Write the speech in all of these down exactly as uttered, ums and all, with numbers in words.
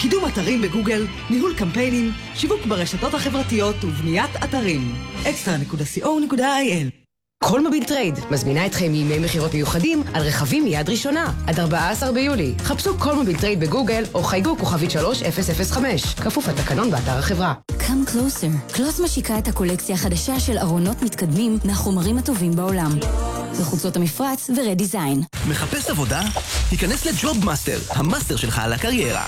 קידום אתרים בגוגל, ניהול קמפיינים, שיווק ברשתות החברתיות ובניית אתרים. אקסטרה נקודה סי או נקודה איי אל. כל מוביל טרייד מזמינה אתכם מימי מחירות מיוחדים על רכבים מיד ראשונה עד ארבעה עשר ביולי. חפשו כל מוביל טרייד בגוגל או חייגו כוכבית שלוש אפס אפס חמש. כפוף לתקנון באתר החברה. Come closer. קלוס משיקה את הקולקציה החדשה של ארונות מתקדמים מהחומרים הטובים בעולם. בחוצות המפרץ ורדיזיין. מחפש עבודה? תיכנס לג'וב מאסטר, המאסטר שלך על הקריירה.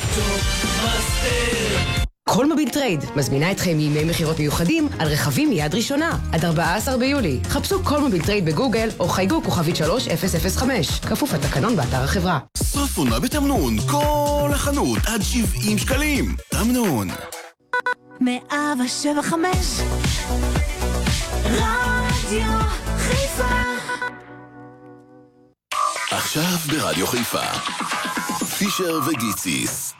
כל מוביל טרייד מזמינה אתכם מימי מחירות מיוחדים על רכבים מיד ראשונה עד ארבעה עשר ביולי. חפשו כל מוביל טרייד בגוגל או חייגו כוכבית שלוש אפס אפס חמש. כפוף לתקנון באתר החברה. סוף עונה בתמנון, כל החנות עד שבעים שקלים. תמנון. מאה ושבע חמש רדיו חיפה. עכשיו ברדיו חיפה פישר וגיציס.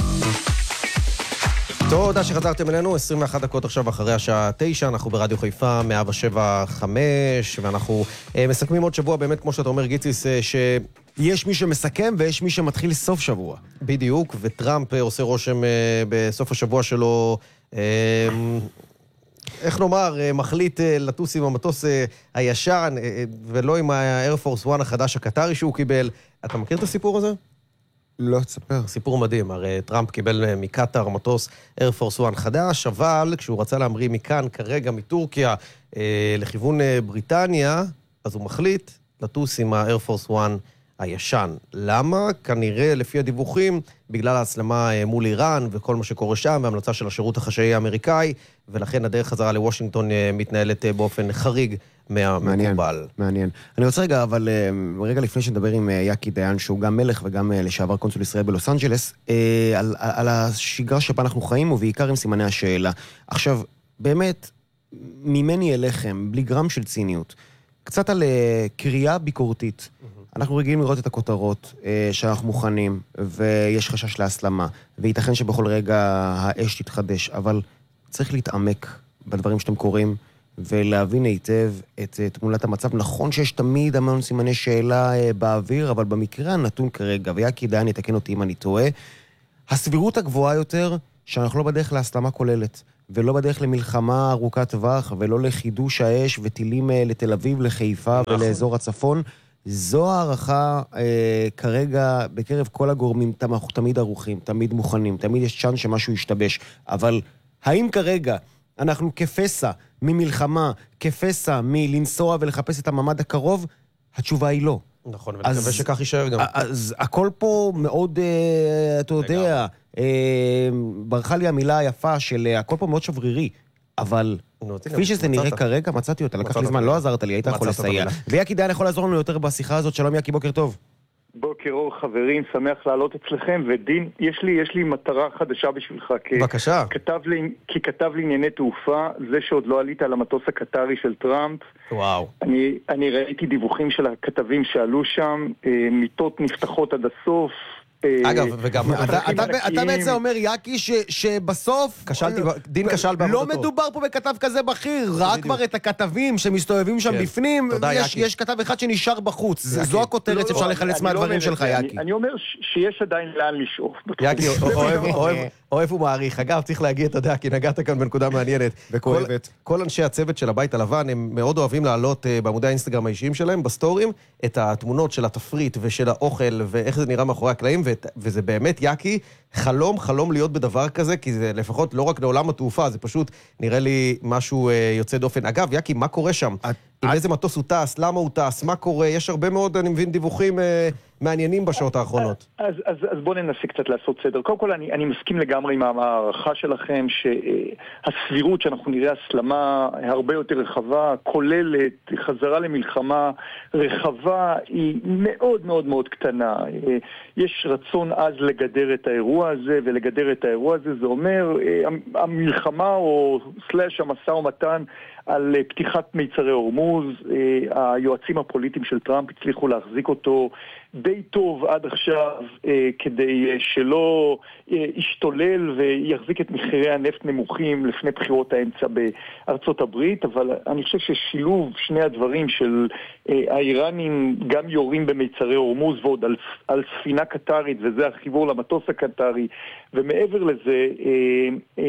תודה שחזרתם אלינו, עשרים ואחת דקות עכשיו אחרי השעה תשע, אנחנו ברדיו חיפה מאה ושבע חמש, ואנחנו אה, מסכמים עוד שבוע, באמת כמו שאתה אומר גיציס, אה, שיש מי שמסכם ויש מי שמתחיל סוף שבוע. בדיוק, וטראמפ אה, עושה רושם אה, בסוף השבוע שלו, אה, איך נאמר, אה, מחליט אה, לטוס עם המטוס אה, הישן, אה, ולא עם ה-Air Force One החדש הקטרי שהוא קיבל. אתה מכיר את הסיפור הזה? לא, תספר. סיפור מדהים, הרי טראמפ קיבל מקטר מטוס Air Force One חדש, אבל כשהוא רצה להמריא מכאן, כרגע מטורקיה, אה, לכיוון אה, בריטניה, אז הוא מחליט לטוס עם ה-Air Force One הישן. למה? כנראה, לפי הדיווחים, בגלל ההסלמה אה, מול איראן וכל מה שקורה שם, והמלצה של השירות החשאי האמריקאי, ולכן הדרך חזרה לוושינגטון אה, מתנהלת אה, באופן חריג מהמקובל. מעניין. אני רוצה רגע, אבל רגע לפני שנדבר עם יקי דיין, שהוא גם מלך וגם לשעבר קונסול ישראל בלוס אנג'לס, על, על השגרה שבה אנחנו חיים, ובעיקר עם סימני השאלה. עכשיו, באמת, ממני אליכם, בלי גרם של ציניות, קצת על קריאה ביקורתית. אנחנו רגילים לראות את הכותרות שאנחנו מוכנים, ויש חשש להסלמה, וייתכן שבכל רגע האש תתחדש, אבל צריך להתעמק בדברים שאתם קוראים, ולהבין היטב את תמונת המצב. נכון שיש תמיד המון סימני שאלה באוויר, אבל במקרה הנתון כרגע, ויקי דיין יתקן אותי אם אני טועה, הסבירות הגבוהה יותר, שאנחנו לא בדרך להסלמה כוללת, ולא בדרך למלחמה ארוכת טווח, ולא לחידוש האש וטילים לתל אביב, לחיפה נכון. ולאזור הצפון. זו הערכה אה, כרגע בקרב כל הגורמים, אנחנו תמיד ערוכים, תמיד מוכנים, תמיד יש צ'אנס שמשהו ישתבש, אבל האם כרגע אנחנו כפסע ממלחמה, כפסע מלנסוע ולחפש את הממד הקרוב? התשובה היא לא. נכון, ואני מקווה שכך יישאר גם. אז הכל פה מאוד, אתה יודע, ברכה לי המילה היפה של הכל פה מאוד שברירי, אבל כפי שזה נראה כרגע, מצאתי אותה, לקח לי זמן, לא עזרת לי, היית יכול לסייע. ויקי דיין יכול לעזור לנו יותר בשיחה הזאת. שלום יקי, בוקר טוב. בוקר אור חברים, שמח לעלות אצלכם, ודין, יש לי, יש לי מטרה חדשה בשבילך. בבקשה. כתב לי, כי כתב לי ענייני תעופה, זה שעוד לא עלית על המטוס הקטרי של טראמפ. וואו. אני, אני ראיתי דיווחים של הכתבים שעלו שם, מיטות נפתחות עד הסוף. אגב, וגם אתה בעצם אומר יקי שבסוף דין כשל בעבודתו. לא מדובר פה בכתב כזה בכיר, רק כבר את הכתבים שמסתובבים שם בפנים, יש כתב אחד שנשאר בחוץ. זו הכותרת שאפשר לחלץ מהדברים שלך יקי. אני אומר שיש עדיין לאן לשאוף. יקי אוהב ומעריך. אגב, צריך להגיד, אתה יודע, כי נגעת כאן בנקודה מעניינת. וכואבת. כל אנשי הצוות של הבית הלבן, הם מאוד אוהבים לעלות בעמודי האינסטגרם האישיים שלהם, בסטורים, את התמונות של התפריט ושל האוכל, ואיך זה נראה מאחורי הקלעים, וזה באמת, יקי, חלום, חלום להיות בדבר כזה, כי זה לפחות לא רק לעולם התעופה, זה פשוט נראה לי משהו יוצא דופן. אגב, יקי, מה קורה שם? עם איזה מטוס הוא טס? למה הוא טס? מה קורה? יש הרבה מאוד, אני מבין, דיווחים מעניינים בשעות האחרונות. אז, אז, אז בואו ננסה קצת לעשות סדר. קודם כל, אני, אני מסכים לגמרי עם הערכה שלכם, שהסבירות שאנחנו נראה הסלמה הרבה יותר רחבה, כוללת, חזרה למלחמה רחבה, היא מאוד מאוד מאוד קטנה. יש רצון אז לגדר את האירוע הזה, ולגדר את האירוע הזה, זה אומר, המלחמה או סלש המסע ומתן, על פתיחת מיצרי הורמוז, היועצים הפוליטיים של טראמפ הצליחו להחזיק אותו די טוב עד עכשיו אה, כדי אה, שלא אה, ישתולל ויחזיק את מחירי הנפט נמוכים לפני בחירות האמצע בארצות הברית, אבל אני חושב ששילוב שני הדברים של אה, האיראנים גם יורים במיצרי הורמוז ועוד על, על ספינה קטרית, וזה החיבור למטוס הקטרי, ומעבר לזה אה,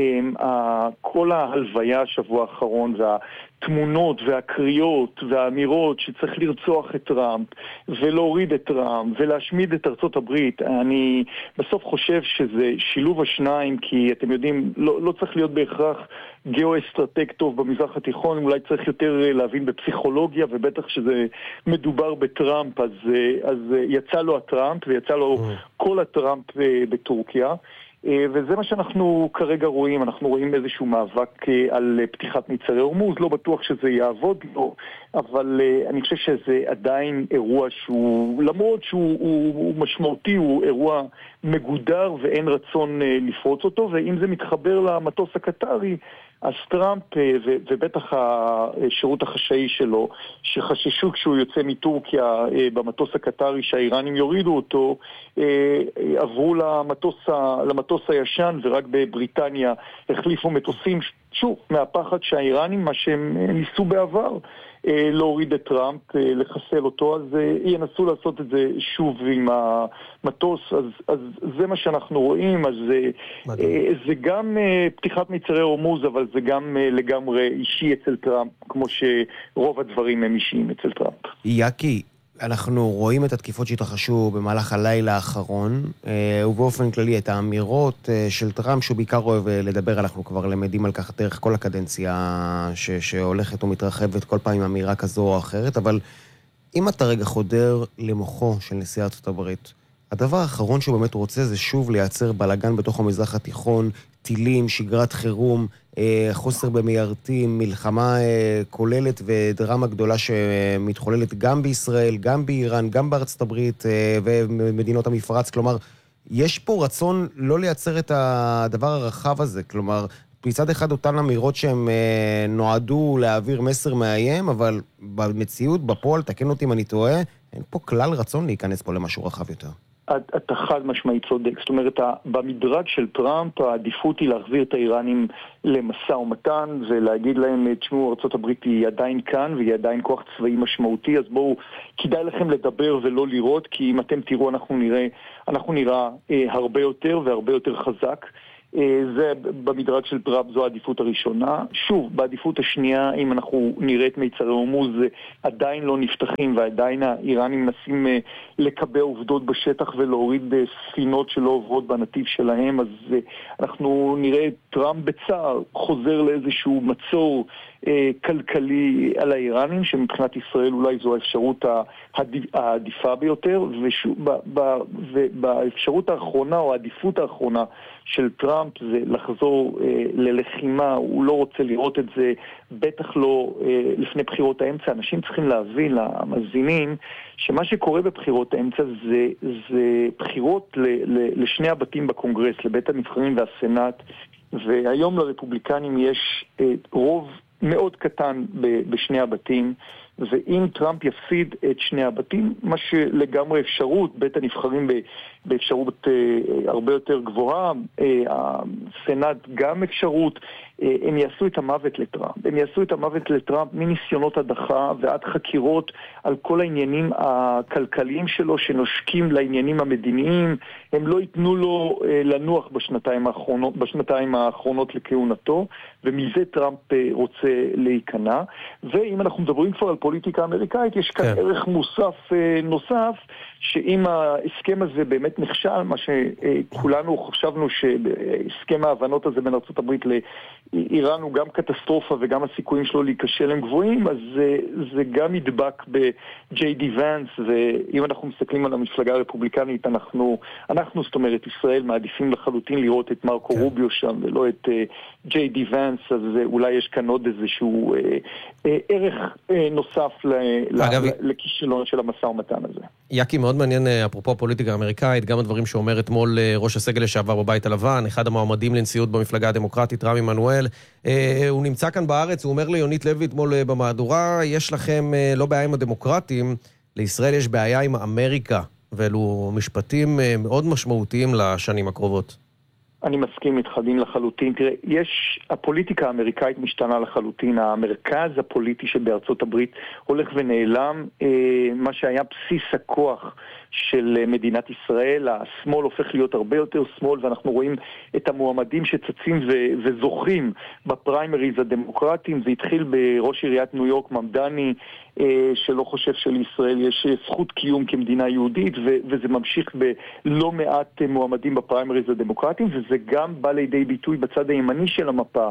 אה, כל ההלוויה השבוע האחרון וה תמונות והקריאות והאמירות שצריך לרצוח את טראמפ ולהוריד את טראמפ ולהשמיד את ארצות הברית, אני בסוף חושב שזה שילוב השניים, כי אתם יודעים, לא, לא צריך להיות בהכרח גיאו-אסטרטג טוב במזרח התיכון, אולי צריך יותר להבין בפסיכולוגיה, ובטח שזה מדובר בטראמפ, אז, אז יצא לו הטראמפ ויצא לו כל הטראמפ בטורקיה. וזה מה שאנחנו כרגע רואים, אנחנו רואים איזשהו מאבק על פתיחת מצרי הורמוז, לא בטוח שזה יעבוד לו, אבל אני חושב שזה עדיין אירוע שהוא, למרות שהוא הוא, הוא משמעותי, הוא אירוע מגודר ואין רצון לפרוץ אותו, ואם זה מתחבר למטוס הקטרי, אז טראמפ ו- ובטח השירות החשאי שלו, שחששו כשהוא יוצא מטורקיה במטוס הקטרי שהאיראנים יורידו אותו, עברו למטוס, ה- למטוס הישן, ורק בבריטניה החליפו מטוסים, שוב, מהפחד שהאיראנים, מה שהם ניסו בעבר, להוריד את טראמפ, לחסל אותו, אז ינסו לעשות את זה שוב עם המטוס, אז, אז זה מה שאנחנו רואים, אז זה גם פתיחת מצרי הורמוז, אבל זה גם לגמרי אישי אצל טראמפ, כמו שרוב הדברים הם אישיים אצל טראמפ. יקי, אנחנו רואים את התקיפות שהתרחשו במהלך הלילה האחרון, ובאופן כללי את האמירות של טראמפ, שהוא בעיקר אוהב לדבר, אנחנו כבר למדים על כך דרך כל הקדנציה ש- שהולכת ומתרחבת כל פעם עם אמירה כזו או אחרת, אבל אם אתה רגע חודר למוחו של נשיא ארצות הברית, הדבר האחרון שהוא באמת רוצה זה שוב לייצר בלגן בתוך המזרח התיכון, טילים, שגרת חירום, חוסר במיירטים, מלחמה כוללת ודרמה גדולה שמתחוללת גם בישראל, גם באיראן, גם בארצות הברית ומדינות המפרץ. כלומר, יש פה רצון לא לייצר את הדבר הרחב הזה. כלומר, מצד אחד אותן אמירות שהן נועדו להעביר מסר מאיים, אבל במציאות, בפועל, תקן אותי אם אני טועה, אין פה כלל רצון להיכנס פה למשהו רחב יותר. אתה חד משמעי צודק, זאת אומרת, במדרג של טראמפ העדיפות היא להחזיר את האיראנים למשא ומתן ולהגיד להם, תשמעו, ארצות הברית היא עדיין כאן והיא עדיין כוח צבאי משמעותי, אז בואו, כדאי לכם לדבר ולא לראות, כי אם אתם תראו אנחנו נראה, אנחנו נראה אה, הרבה יותר והרבה יותר חזק. זה במדרג של טראמפ, זו העדיפות הראשונה. שוב, בעדיפות השנייה, אם אנחנו נראה את מיצרי הורמוז, עדיין לא נפתחים ועדיין האיראנים מנסים לקבע עובדות בשטח ולהוריד ספינות שלא עוברות בנתיב שלהם, אז אנחנו נראה את טראמפ בצער חוזר לאיזשהו מצור כלכלי על האיראנים, שמבחינת ישראל אולי זו האפשרות העדיפה ביותר, ובאפשרות האחרונה או העדיפות האחרונה של טראמפ זה לחזור אה, ללחימה, הוא לא רוצה לראות את זה, בטח לא אה, לפני בחירות האמצע. אנשים צריכים להבין, למאזינים, שמה שקורה בבחירות האמצע זה, זה בחירות ל, ל, לשני הבתים בקונגרס, לבית הנבחרים והסנאט, והיום לרפובליקנים יש אה, רוב מאוד קטן ב, בשני הבתים, ואם טראמפ יפסיד את שני הבתים, מה שלגמרי אפשרות, בית הנבחרים באפשרות הרבה יותר גבוהה, הסנאט גם אפשרות, הם יעשו את המוות לטראמפ. הם יעשו את המוות לטראמפ מניסיונות הדחה ועד חקירות על כל העניינים הכלכליים שלו שנושקים לעניינים המדיניים. הם לא ייתנו לו לנוח בשנתיים האחרונות, בשנתיים האחרונות לכהונתו, ומזה טראמפ רוצה להיכנע. ואם אנחנו מדברים כבר על פוליטיקה אמריקאית, יש כאן ערך מוסף נוסף, שאם ההסכם הזה באמת נכשל, מה שכולנו חשבנו שהסכם ההבנות הזה בין ארצות הברית לאיראן הוא גם קטסטרופה וגם הסיכויים שלו להיכשל הם גבוהים, אז זה, זה גם ידבק ב-ג'יי די ונס, ואם אנחנו מסתכלים על המפלגה הרפובליקנית, אנחנו, אנחנו זאת אומרת, ישראל מעדיפים לחלוטין לראות את מרקו כן. רוביו שם ולא את ג'יי די ונס, אז אולי יש כאן עוד איזשהו אה, אה, ערך אה, נוסף ל- אגב, ל- לכישלון של המשא ומתן הזה. יקי, מאוד מעניין, אפרופו הפוליטיקה האמריקאית, גם הדברים שאומר אתמול ראש הסגל לשעבר בבית הלבן, אחד המועמדים לנשיאות במפלגה הדמוקרטית, רמי מנואל, הוא נמצא כאן בארץ, הוא אומר ליונית לוי אתמול במהדורה, יש לכם לא בעיה עם הדמוקרטים, לישראל יש בעיה עם אמריקה. ואלו משפטים מאוד משמעותיים לשנים הקרובות. אני מסכים איתך דין לחלוטין. תראה, יש, הפוליטיקה האמריקאית משתנה לחלוטין. המרכז הפוליטי שבארצות הברית הולך ונעלם. מה שהיה בסיס הכוח של מדינת ישראל, השמאל הופך להיות הרבה יותר שמאל, ואנחנו רואים את המועמדים שצצים ו- וזוכים בפריימריז הדמוקרטיים. זה התחיל בראש עיריית ניו יורק ממדני, שלא חושב שלישראל יש זכות קיום כמדינה יהודית, ו- וזה ממשיך בלא מעט מועמדים בפריימריז הדמוקרטיים, וזה גם בא לידי ביטוי בצד הימני של המפה,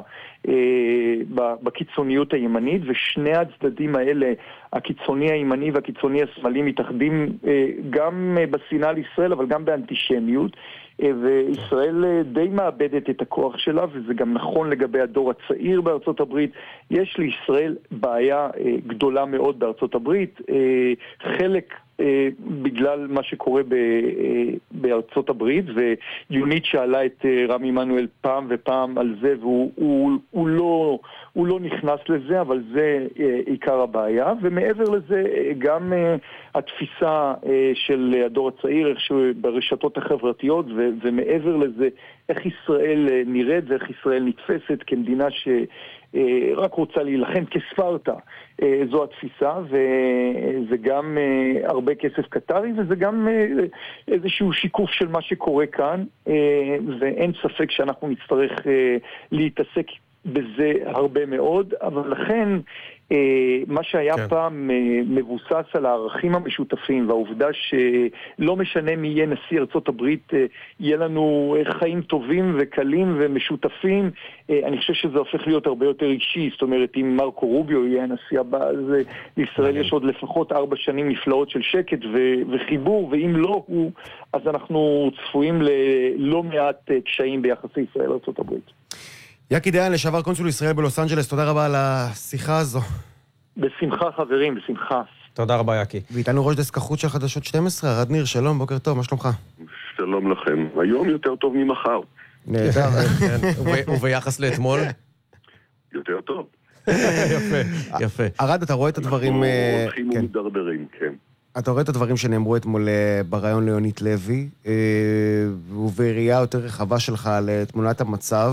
בקיצוניות הימנית, ושני הצדדים האלה, הקיצוני הימני והקיצוני השמאלי, מתאחדים גם בשנאה לישראל, אבל גם באנטישמיות, וישראל די מאבדת את הכוח שלה, וזה גם נכון לגבי הדור הצעיר בארצות הברית. יש לישראל בעיה גדולה מאוד בארצות הברית, חלק בגלל מה שקורה בארצות הברית, ויונית שאלה את רמי עמנואל פעם ופעם על זה, והוא הוא, הוא לא, הוא לא נכנס לזה, אבל זה עיקר הבעיה. ומעבר לזה, גם התפיסה של הדור הצעיר, איך ברשתות החברתיות, ו, ומעבר לזה, איך ישראל נראית ואיך ישראל נתפסת כמדינה ש... רק רוצה להילחם כספרטה. זו התפיסה, וזה גם הרבה כסף קטרי, וזה גם איזשהו שיקוף של מה שקורה כאן, ואין ספק שאנחנו נצטרך להתעסק בזה הרבה מאוד, אבל לכן מה שהיה כן. פעם מבוסס על הערכים המשותפים, והעובדה שלא משנה מי יהיה נשיא ארצות הברית, יהיה לנו חיים טובים וקלים ומשותפים, אני חושב שזה הופך להיות הרבה יותר אישי. זאת אומרת, אם מרקו רוביו יהיה הנשיא הבא, אז לישראל יש עוד לפחות ארבע שנים נפלאות של שקט וחיבור, ואם לא הוא, אז אנחנו צפויים ללא מעט קשיים ביחסי ישראל ארצות הברית. יקי דיין, לשעבר קונסול ישראל בלוס אנג'לס, תודה רבה על השיחה הזו. בשמחה חברים, בשמחה. תודה רבה יקי. ואיתנו ראש דסק החוץ של חדשות שתים עשרה, ארד ניר, שלום, בוקר טוב, מה שלומך? שלום לכם, היום יותר טוב ממחר. נהדר. וביחס לאתמול? יותר טוב. יפה, יפה. ארד, אתה רואה את הדברים... אנחנו הולכים ומדרדרים, כן. אתה רואה את הדברים שנאמרו אתמול ברעיון ליונית לוי, ובראייה יותר רחבה שלך לתמונת המצב,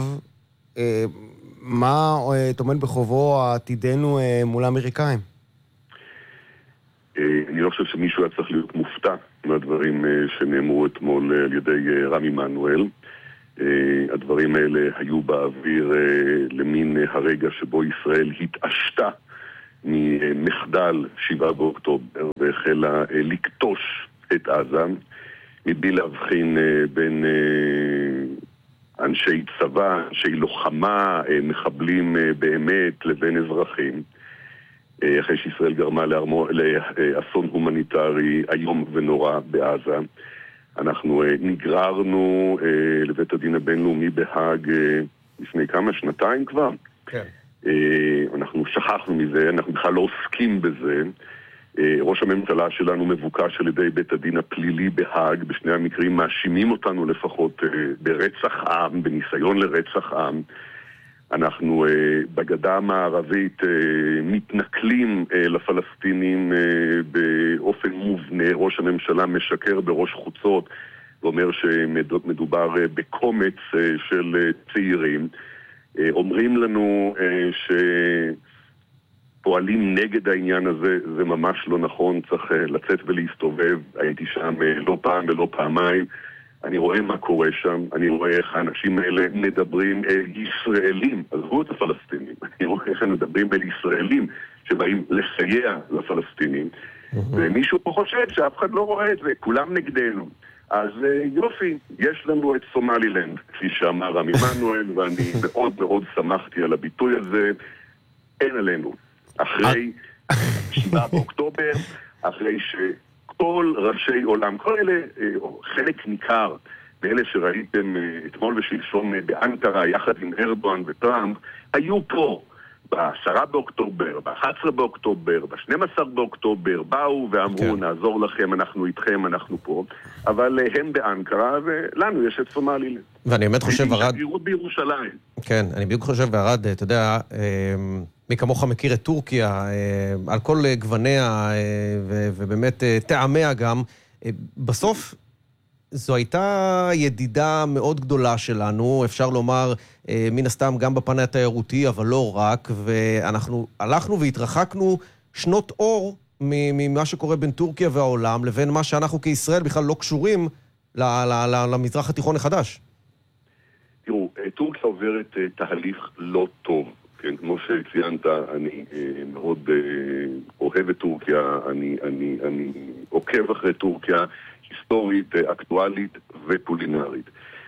מה תומן בחובו עתידנו מול האמריקאים? אני לא חושב שמישהו היה צריך להיות מופתע מהדברים שנאמרו אתמול על ידי רמי עמנואל. הדברים האלה היו באוויר למין הרגע שבו ישראל התעשתה ממחדל שבעה באוקטובר והחלה לקטוש את עזה, מבלי להבחין בין אנשי צבא, אנשי לוחמה, מחבלים באמת לבין אזרחים, אחרי שישראל גרמה לאסון הומניטרי היום ונורא בעזה. אנחנו נגררנו לבית הדין הבינלאומי בהאג לפני כמה שנתיים כבר. כן. אנחנו שכחנו מזה, אנחנו בכלל לא עוסקים בזה. ראש הממשלה שלנו מבוקש על ידי בית הדין הפלילי בהאג, בשני המקרים מאשימים אותנו לפחות ברצח עם, בניסיון לרצח עם. אנחנו בגדה המערבית מתנכלים לפלסטינים באופן מובנה. ראש הממשלה משקר בראש חוצות ואומר שמדובר בקומץ של צעירים. אומרים לנו ש... פועלים נגד העניין הזה, זה ממש לא נכון, צריך לצאת ולהסתובב. הייתי שם לא פעם ולא פעמיים, אני רואה מה קורה שם, אני רואה איך האנשים האלה מדברים אל ישראלים, עזבו את הפלסטינים, אני רואה איך הם מדברים אל ישראלים שבאים לסייע לפלסטינים, ומישהו פה חושב שאף אחד לא רואה את זה, כולם נגדנו. אז יופי, יש לנו את סומלילנד, כפי שאמר רמי עמנואל, ואני מאוד מאוד שמחתי על הביטוי הזה. אין עלינו. אחרי שבעה באוקטובר, אחרי שכל ראשי עולם, כל אלה, חלק ניכר, ואלה שראיתם אתמול ושלשום באנקרה, יחד עם ארדואן וטראמפ, היו פה ב-עשרה באוקטובר, ב-אחד עשר באוקטובר, ב-שנים עשר באוקטובר, באו ואמרו, כן. נעזור לכם, אנחנו איתכם, אנחנו פה, אבל הם באנקרה, ולנו יש את סומלילנד. ואני באמת חושב, ארד... שגרירות בירושלים. כן, אני בדיוק חושב, וארד, אתה יודע, מי כמוך מכיר את טורקיה, על כל גווניה, ובאמת טעמיה גם, בסוף, זו הייתה ידידה מאוד גדולה שלנו, אפשר לומר, מן הסתם גם בפן התיירותי, אבל לא רק, ואנחנו הלכנו והתרחקנו שנות אור ממה שקורה בין טורקיה והעולם, לבין מה שאנחנו כישראל בכלל לא קשורים למזרח התיכון החדש. תראו, טורקיה עוברת תהליך לא טוב. כן, כמו שציינת, אני מאוד אוהב את טורקיה, אני, אני, אני עוקב אחרי טורקיה, היסטורית, אקטואלית וקולינרית.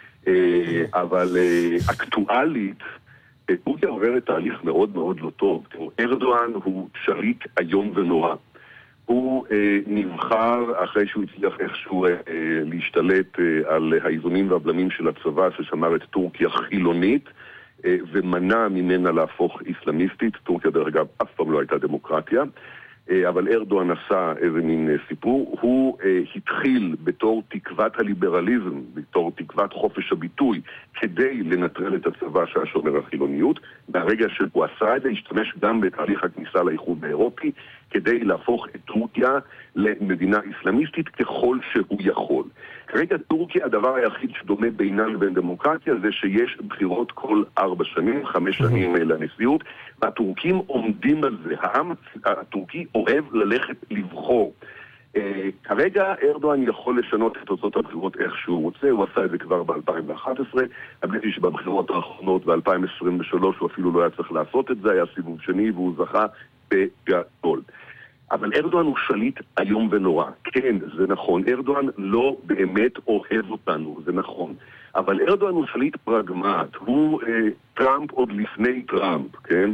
אבל אקטואלית, טורקיה עוברת תהליך מאוד מאוד לא טוב. ארדואן הוא שליט היום ונורא. הוא נבחר אחרי שהוא הצליח איכשהו להשתלט על האיזונים והבלמים של הצבא ששמר את טורקיה חילונית, ומנע ממנה להפוך איסלאמיסטית. טורקיה דרך אגב אף פעם לא הייתה דמוקרטיה, אבל ארדואן עשה איזה מין סיפור. הוא התחיל בתור תקוות הליברליזם, בתור תקוות חופש הביטוי, כדי לנטרל את הצבא שהשומר החילוניות. מהרגע שהוא עשה את זה, השתמש גם בתהליך הכניסה לאיחוד האירופי, כדי להפוך את טורקיה למדינה איסלאמיסטית ככל שהוא יכול. כרגע טורקיה, הדבר היחיד שדומה בינה לבין דמוקרטיה זה שיש בחירות כל ארבע שנים, חמש שנים לנשיאות, והטורקים עומדים על זה. העם הטורקי אוהב ללכת לבחור. כרגע ארדואן יכול לשנות את תוצאות הבחירות איך שהוא רוצה, הוא עשה את זה כבר ב-אלפיים ואחת עשרה, הבנתי שבבחירות האחרונות ב-אלפיים עשרים ושלוש הוא אפילו לא היה צריך לעשות את זה, היה סיבוב שני והוא זכה בגדול. אבל ארדואן הוא שליט היום ונורא. כן, זה נכון. ארדואן לא באמת אוהב אותנו, זה נכון. אבל ארדואן הוא שליט פרגמט. הוא אה, טראמפ עוד לפני טראמפ, כן?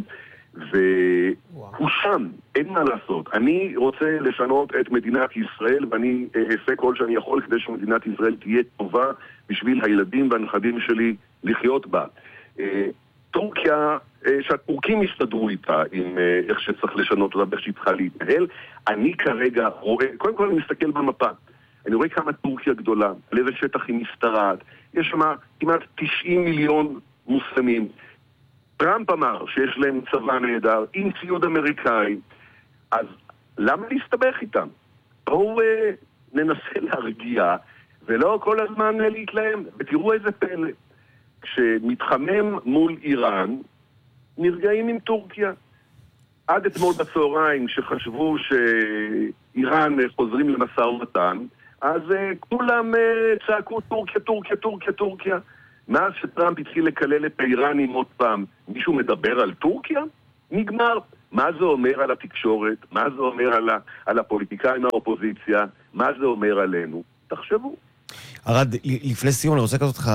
והוא שם, אין מה לעשות. אני רוצה לשנות את מדינת ישראל, ואני אה, אעשה כל שאני יכול כדי שמדינת ישראל תהיה טובה בשביל הילדים והנכדים שלי לחיות בה. אה, טורקיה, שהטורקים יסתדרו איתה עם איך שצריך לשנות אותה, איך שהיא צריכה להתנהל. אני כרגע רואה, קודם כל אני מסתכל במפה, אני רואה כמה טורקיה גדולה, על איזה שטח היא מסתרעת, יש שם כמעט תשעים מיליון מוסלמים. טראמפ אמר שיש להם צבא נהדר, עם ציוד אמריקאי, אז למה להסתבך איתם? בואו אה, ננסה להרגיע, ולא כל הזמן להתלהם, ותראו איזה פלא. כשמתחמם מול איראן, נרגעים עם טורקיה. עד אתמול בצהריים, שחשבו שאיראן חוזרים למשא ומתן, אז כולם צעקו טורקיה, טורקיה, טורקיה, טורקיה. מאז שטראמפ התחיל לקלל את האיראנים עוד פעם, מישהו מדבר על טורקיה? נגמר. מה זה אומר על התקשורת? מה זה אומר על, ה- על הפוליטיקאים מהאופוזיציה? מה זה אומר עלינו? תחשבו. ארד, לפני סיום אני רוצה לקחת אותך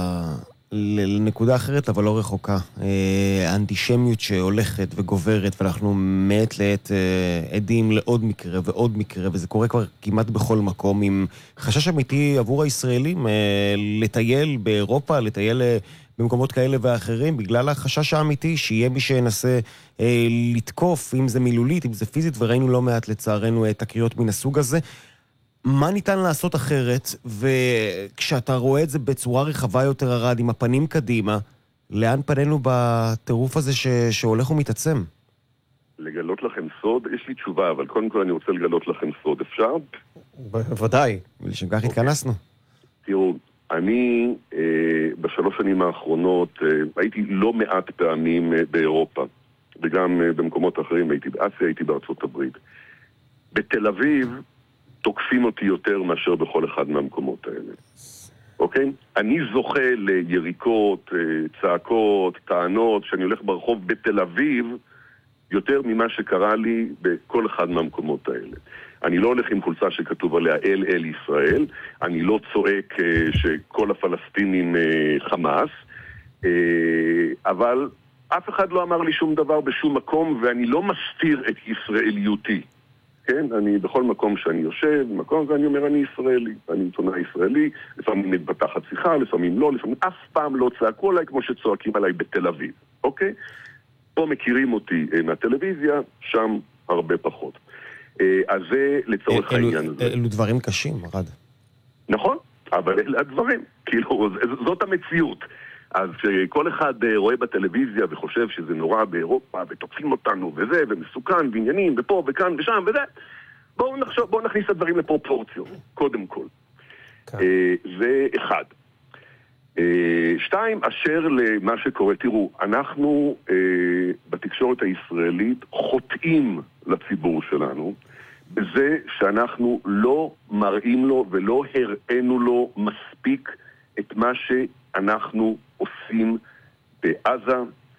לנקודה אחרת, אבל לא רחוקה. האנטישמיות שהולכת וגוברת, ואנחנו מעת לעת עדים לעוד מקרה ועוד מקרה, וזה קורה כבר כמעט בכל מקום, עם חשש אמיתי עבור הישראלים לטייל באירופה, לטייל במקומות כאלה ואחרים, בגלל החשש האמיתי שיהיה מי שינסה לתקוף, אם זה מילולית, אם זה פיזית, וראינו לא מעט לצערנו תקריות מן הסוג הזה. מה ניתן לעשות אחרת, וכשאתה רואה את זה בצורה רחבה יותר, ארד, עם הפנים קדימה, לאן פנינו בטירוף הזה ש... שהולך ומתעצם? לגלות לכם סוד? יש לי תשובה, אבל קודם כל אני רוצה לגלות לכם סוד. אפשר? בוודאי. ולשם כך התכנסנו. תראו, אני אה, בשלוש שנים האחרונות אה, הייתי לא מעט פעמים אה, באירופה, וגם אה, במקומות אחרים, הייתי באסיה, הייתי בארצות הברית. בתל אביב תוקפים אותי יותר מאשר בכל אחד מהמקומות האלה. אוקיי? אני זוכה ליריקות, צעקות, טענות, שאני הולך ברחוב בתל אביב, יותר ממה שקרה לי בכל אחד מהמקומות האלה. אני לא הולך עם חולצה שכתוב עליה אל אל ישראל, אני לא צועק שכל הפלסטינים חמאס, אבל אף אחד לא אמר לי שום דבר בשום מקום, ואני לא מסתיר את ישראליותי. כן, אני בכל מקום שאני יושב, במקום ואני אומר אני ישראלי, אני עיתונאי ישראלי, לפעמים מתפתחת שיחה, לפעמים לא, לפעמים אף פעם לא צעקו עליי כמו שצועקים עליי בתל אביב, אוקיי? פה מכירים אותי מהטלוויזיה, שם הרבה פחות. אז זה לצורך העניין הזה. אלו דברים קשים, ארד. נכון, אבל אלה הדברים, כאילו, זאת המציאות. אז שכל אחד רואה בטלוויזיה וחושב שזה נורא באירופה ותוקפים אותנו וזה ומסוכן ועניינים ופה וכאן ושם וזה, בואו נחשוב, בואו נכניס את הדברים לפרופורציות, קודם כל. כן. זה אחד. שתיים, אשר למה שקורה, תראו, אנחנו בתקשורת הישראלית חוטאים לציבור שלנו, בזה שאנחנו לא מראים לו ולא הראינו לו מספיק את מה שאנחנו עושים בעזה,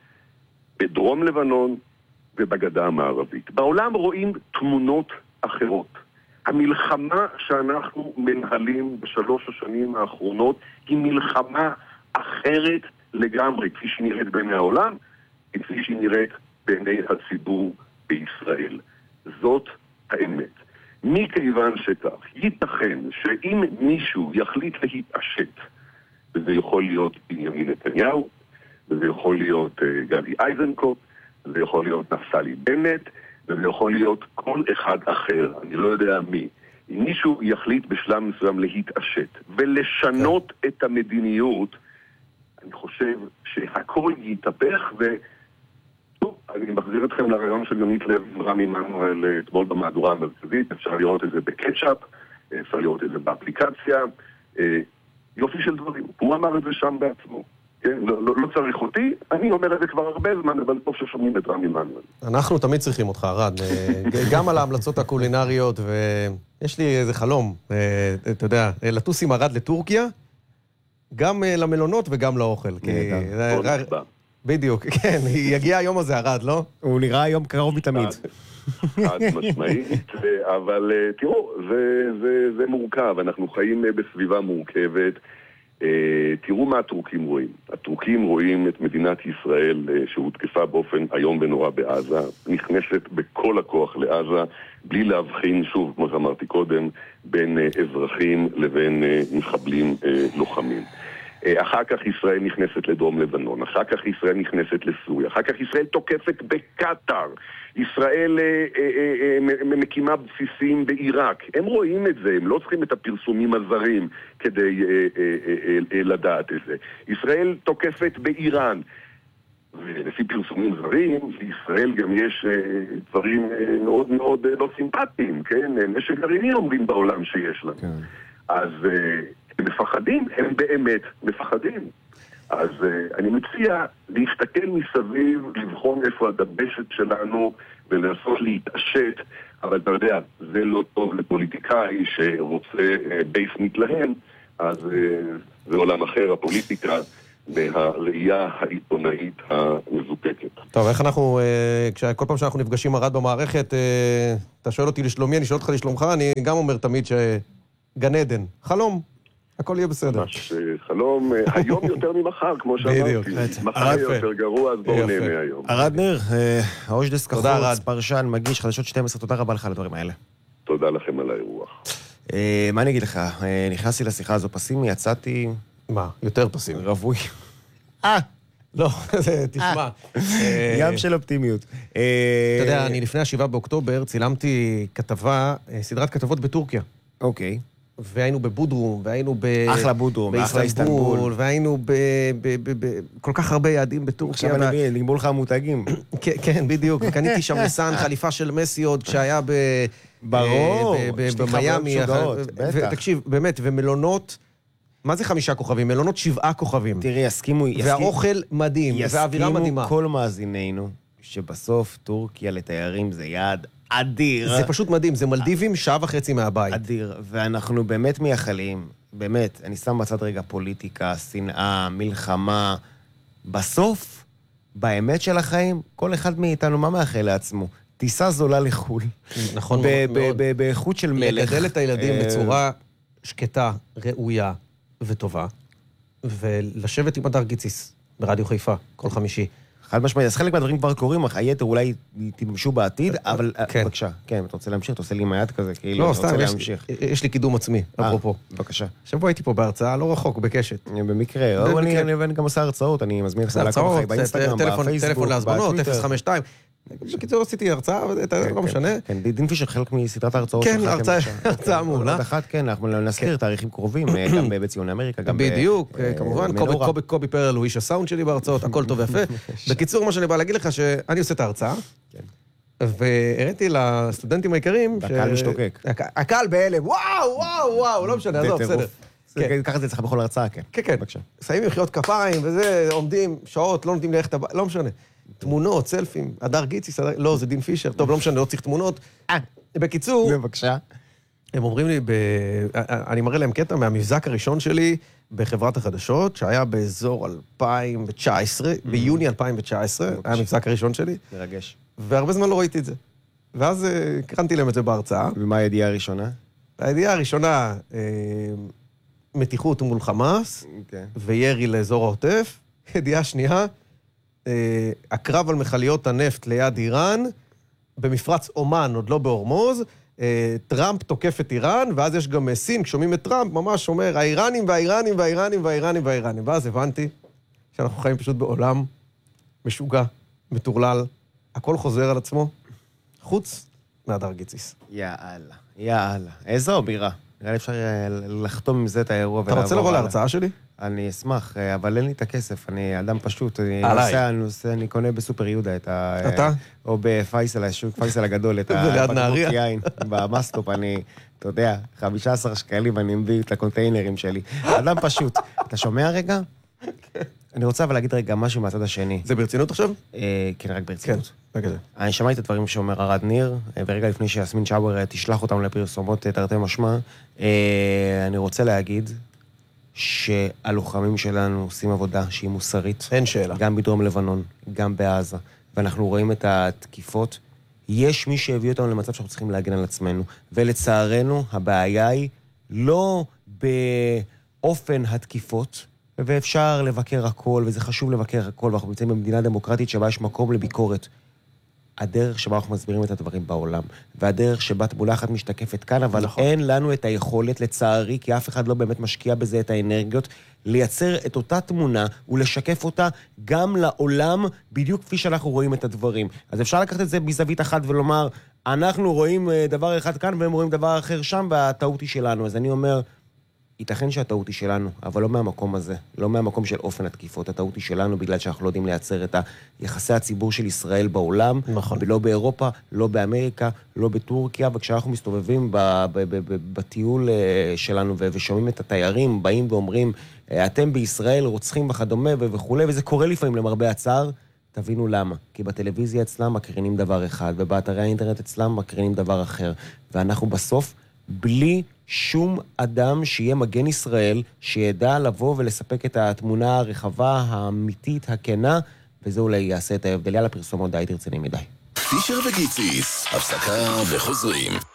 בדרום לבנון ובגדה המערבית. בעולם רואים תמונות אחרות. המלחמה שאנחנו מנהלים בשלוש השנים האחרונות היא מלחמה אחרת לגמרי, כפי שהיא נראית בעיני העולם, כפי שהיא נראית בעיני הציבור בישראל. זאת האמת. מכיוון שכך, ייתכן שאם מישהו יחליט להתעשת, וזה יכול להיות בנימין נתניהו, וזה יכול להיות uh, גדי איזנקוט, וזה יכול להיות נפתלי בנט, וזה יכול להיות כל אחד אחר, אני לא יודע מי. אם מישהו יחליט בשלב מסוים להתעשת ולשנות את המדיניות, אני חושב שהכל יתהפך, וטוב, אני מחזיר אתכם לרעיון של יונית לב רמי מנואל אתמול במהדורה המרכזית, אפשר לראות את זה בקטשאפ, אפשר לראות את זה באפליקציה, יופי של דברים. הוא אמר את זה שם בעצמו. כן, לא, לא, לא צריך אותי, אני אומר את זה כבר הרבה זמן, אבל טוב ששומעים את רמי מנואל. אנחנו תמיד צריכים אותך, ארד, גם על ההמלצות הקולינריות, ויש לי איזה חלום, אתה יודע, לטוס עם ארד לטורקיה, גם למלונות וגם לאוכל. בדיוק, כן, יגיע היום הזה ארד, לא? הוא נראה היום קרוב מתמיד. חד משמעית, אבל תראו, זה מורכב, אנחנו חיים בסביבה מורכבת, תראו מה הטורקים רואים. הטורקים רואים את מדינת ישראל שהותקפה באופן היום ונורא בעזה, נכנסת בכל הכוח לעזה, בלי להבחין, שוב, כמו שאמרתי קודם, בין אזרחים לבין מחבלים לוחמים. אחר כך ישראל נכנסת לדרום לבנון, אחר כך ישראל נכנסת לסוריה, אחר כך ישראל תוקפת בקטר, ישראל אה, אה, אה, מקימה בסיסים בעיראק. הם רואים את זה, הם לא צריכים את הפרסומים הזרים כדי אה, אה, אה, אה, לדעת את זה. ישראל תוקפת באיראן. ולפי פרסומים זרים, לישראל גם יש אה, דברים אה, מאוד מאוד אה, לא סימפטיים, כן? נשק גרעיני אומרים בעולם שיש לנו. כן. אז... אה, הם מפחדים, הם באמת מפחדים. אז uh, אני מציע להסתכל מסביב, לבחון איפה הדבשת שלנו ולנסות להתעשת, אבל אתה יודע, זה לא טוב לפוליטיקאי שרוצה uh, בייס מתלהם, אז uh, זה עולם אחר, הפוליטיקה והראייה העיתונאית המזוקקת. טוב, איך אנחנו, uh, כל פעם שאנחנו נפגשים ארד במערכת, uh, אתה שואל אותי לשלומי, אני שואל אותך לשלומך, אני גם אומר תמיד שגן עדן, חלום. הכל יהיה בסדר. ממש חלום, היום יותר ממחר, כמו שאמרתי. מחר יותר גרוע, אז בואו נהנה היום. ארד ניר, ראש דסק החוץ, פרשן, מגיש, חדשות שתים עשרה, תודה רבה לך על הדברים האלה. תודה לכם על האירוח. מה אני אגיד לך? נכנסתי לשיחה הזו פסימי, יצאתי... מה? יותר פסימי. רווי. אה! לא, תשמע. ים של אופטימיות. אתה יודע, אני לפני השבעה באוקטובר צילמתי כתבה, סדרת כתבות בטורקיה. אוקיי. והיינו בבודרום, והיינו ב... אחלה בודרום, אחלה איסטנבול. והיינו בכל כך הרבה יעדים בטורקיה. עכשיו אני נגמול לך המותגים. כן, בדיוק. וקניתי שם לסן חליפה של מסי עוד כשהיה ב... ברור. במיימי. תקשיב, באמת, ומלונות... מה זה חמישה כוכבים? מלונות שבעה כוכבים. תראי, יסכימו... והאוכל מדהים, והאווירה מדהימה. יסכימו כל מאזינינו, שבסוף טורקיה לתיירים זה יעד אדיר. זה פשוט מדהים, זה מלדיבים שעה וחצי מהבית. אדיר, ואנחנו באמת מייחלים, באמת, אני שם בצד רגע פוליטיקה, שנאה, מלחמה. בסוף, באמת של החיים, כל אחד מאיתנו, מה מאחל לעצמו? טיסה זולה לחול. נכון מאוד. באיכות של מלך. לגדל את הילדים בצורה שקטה, ראויה וטובה, ולשבת עם הדר גיציס ברדיו חיפה, כל חמישי. חד משמעית, אז חלק מהדברים כבר קורים, אך היתר אולי תתמשו בעתיד, אבל בבקשה, כן, אתה רוצה להמשיך, אתה עושה לי עם היד כזה, כאילו, אתה רוצה להמשיך. יש לי קידום עצמי, אפרופו. בבקשה. שבוע הייתי פה בהרצאה, לא רחוק, בקשת. במקרה, או אני גם עושה הרצאות, אני מזמין לך לעקוב אחרי באינסטגרם, בפייסבוק, טלפון להזמנות, אפס חמש שתיים. בקיצור, עשיתי הרצאה, לא משנה. כן, דין פישר חלק מסדרת ההרצאות שלך. כן, הרצאה מעולה. אחת, כן, אנחנו נזכיר תאריכים קרובים, גם בציון אמריקה, גם בדיוק, כמובן, קובי פרל הוא איש הסאונד שלי בהרצאות, הכל טוב ויפה. בקיצור, מה שאני בא להגיד לך, שאני עושה את ההרצאה, והראיתי לסטודנטים העיקריים... והקהל משתוקק. הקהל בהלם, וואו, וואו, וואו, לא משנה, עזוב, בסדר. ככה זה צריך בכל הרצאה, כן. כן, כן. בבקשה. שמים מחיאות כפיים, וזה, עומדים שעות, לא נותנים ללכת הבא, לא משנה. תמונות, סלפים, הדר גיציס, לא, זה דין פישר, טוב, לא משנה, לא צריך תמונות. בקיצור... בבקשה. הם אומרים לי, אני מראה להם קטע מהמבזק הראשון שלי בחברת החדשות, שהיה באזור אלפיים תשע עשרה, ביוני אלפיים תשע עשרה, היה המבזק הראשון שלי. מרגש. והרבה זמן לא ראיתי את זה. ואז קראנתי להם את זה בהרצאה. ומה הידיעה הראשונה? הידיעה הראשונה, מתיחות מול חמאס, וירי לאזור העוטף. ידיעה שנייה, הקרב על מכליות הנפט ליד איראן, במפרץ אומן, עוד לא בהורמוז, טראמפ תוקף את איראן, ואז יש גם סין, כשומעים את טראמפ, ממש אומר, האיראנים והאיראנים והאיראנים והאיראנים והאיראנים. ואז הבנתי שאנחנו חיים פשוט בעולם משוגע, מטורלל, הכל חוזר על עצמו, חוץ מהדר גיציס. יאללה, יאללה. איזו בירה. נראה לי אפשר לחתום עם זה את האירוע ולעבור. אתה רוצה לבוא להרצאה שלי? אני אשמח, אבל אין לי את הכסף, אני אדם פשוט. עליי. אני קונה בסופר יהודה את ה... אתה? או בפייסל, השוק פייסל הגדול, את הבקבוק יין. במסטופ, אני, אתה יודע, חמישה עשר שקלים, אני מביא את הקונטיינרים שלי. אדם פשוט. אתה שומע רגע? אני רוצה אבל להגיד רגע משהו מהצד השני. זה ברצינות עכשיו? כן, רק ברצינות. כן, רגע זה. אני שמעתי את הדברים שאומר ארד ניר, ורגע לפני שיסמין שאוור תשלח אותם לפרסומות תרתי משמע, אני רוצה להגיד שהלוחמים שלנו עושים עבודה שהיא מוסרית. אין שאלה. גם בדרום לבנון, גם בעזה, ואנחנו רואים את התקיפות. יש מי שהביא אותנו למצב שאנחנו צריכים להגן על עצמנו, ולצערנו הבעיה היא לא באופן התקיפות, ואפשר לבקר הכל, וזה חשוב לבקר הכל, ואנחנו נמצאים במדינה דמוקרטית שבה יש מקום לביקורת. הדרך שבה אנחנו מסבירים את הדברים בעולם, והדרך שבה תמונה אחת משתקפת כאן, אבל נכון. אין לנו את היכולת, לצערי, כי אף אחד לא באמת משקיע בזה את האנרגיות, לייצר את אותה תמונה ולשקף אותה גם לעולם, בדיוק כפי שאנחנו רואים את הדברים. אז אפשר לקחת את זה בזווית אחת ולומר, אנחנו רואים דבר אחד כאן, והם רואים דבר אחר שם, והטעות היא שלנו. אז אני אומר, ייתכן שהטעות היא שלנו, אבל לא מהמקום הזה, לא מהמקום של אופן התקיפות, הטעות היא שלנו בגלל שאנחנו לא יודעים לייצר את היחסי הציבור של ישראל בעולם, נכון. לא באירופה, לא באמריקה, לא בטורקיה, וכשאנחנו מסתובבים בטיול שלנו ושומעים את התיירים, באים ואומרים, אתם בישראל רוצחים וכדומה וכו', וזה קורה לפעמים למרבה הצער, תבינו למה. כי בטלוויזיה אצלם מקרינים דבר אחד, ובאתרי האינטרנט אצלם מקרינים דבר אחר, ואנחנו בסוף בלי שום אדם שיהיה מגן ישראל, שידע לבוא ולספק את התמונה הרחבה, האמיתית, הכנה, וזה אולי יעשה את ההבדל. יאללה, פרסומות די תרצני מדי. פישר וגיציס, הפסקה וחוזרים.